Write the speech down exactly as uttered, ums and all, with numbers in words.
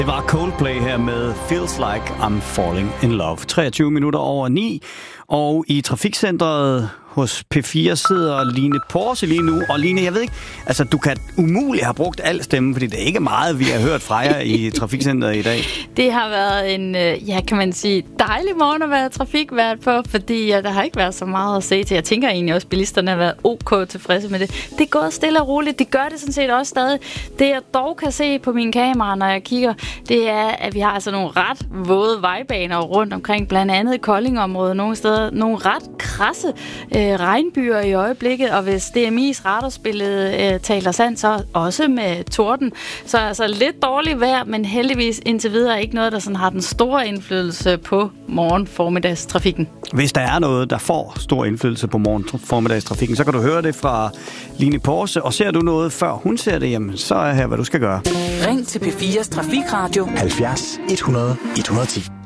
Det var Coldplay her med Feels Like I'm Falling in Love. treogtyve minutter over ni, og i trafikcentret hos P fire sidder Line Porse lige nu. Og Line, jeg ved ikke, altså du kan umuligt have brugt al stemme, fordi det er ikke meget, vi har hørt fra jer i trafikcentret i dag. Det har været en, ja, kan man sige, dejlig morgen at være trafikvært på, fordi ja, der har ikke været så meget at se til. Jeg tænker egentlig også, at bilisterne har været ok tilfredse med det. Det er gået stille og roligt. Det gør det sådan set også stadig. Det jeg dog kan se på mine kameraer, når jeg kigger, det er, at vi har altså nogle ret våde vejbaner rundt omkring, blandt andet i Koldingområdet, nogle steder, nogle ret krasse øh, regnbyer i øjeblikket, og hvis D M I's radarspillet øh, taler sandt, så også med torden. Så altså lidt dårligt vejr, men heldigvis indtil videre ikke noget, der sådan har den store indflydelse på morgen-formiddagstrafikken. Hvis der er noget, der får stor indflydelse på morgen-formiddagstrafikken, så kan du høre det fra Line Porse, og ser du noget, før hun ser det, jamen, så er her, hvad du skal gøre. Ring til P fires Trafikradio halvfjerds et hundrede et hundrede og ti.